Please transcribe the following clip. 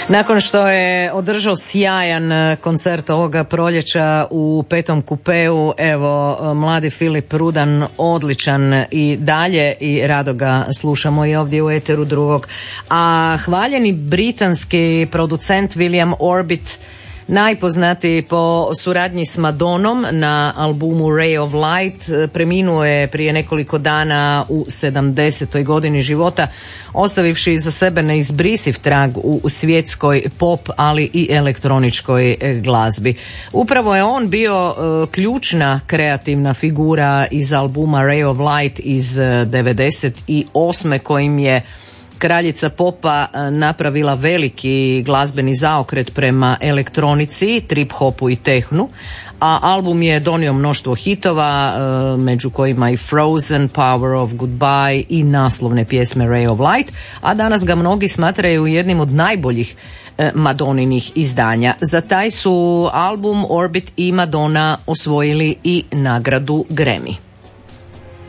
Nakon što je održao sjajan koncert ovoga proljeća u Petom kupeu, evo, mladi Filip Rudan odličan i dalje i rado ga slušamo i ovdje u eteru drugog. A hvaljeni britanski producent William Orbit, najpoznatiji po suradnji s Madonom na albumu Ray of Light, preminuo je prije nekoliko dana u 70. godini života, ostavivši iza sebe neizbrisiv trag u svjetskoj pop, ali i elektroničkoj glazbi. Upravo je on bio ključna kreativna figura iz albuma Ray of Light iz 98. kojim je kraljica popa napravila veliki glazbeni zaokret prema elektronici, trip hopu i tehnu, a album je donio mnoštvo hitova, među kojima i Frozen, Power of Goodbye i naslovne pjesme Ray of Light, a danas ga mnogi smatraju jednim od najboljih Madoninih izdanja. Za taj su album Orbit i Madonna osvojili i nagradu Grammy.